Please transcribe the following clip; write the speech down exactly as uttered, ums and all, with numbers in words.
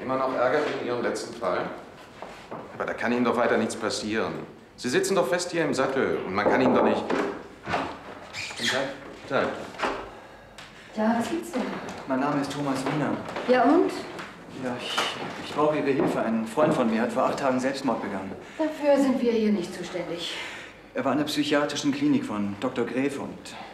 immer noch Ärger wegen Ihrem letzten Fall? Aber da kann Ihnen doch weiter nichts passieren. Sie sitzen doch fest hier im Sattel und man kann Ihnen doch nicht... Guten Tag. Guten Tag. Ja, was gibt's denn? Mein Name ist Thomas Wiener. Ja, und? Ja, ich, ich brauche Ihre Hilfe. Ein Freund von mir hat vor acht Tagen Selbstmord begangen. Dafür sind wir hier nicht zuständig. Er war in der psychiatrischen Klinik von Doktor Gräf und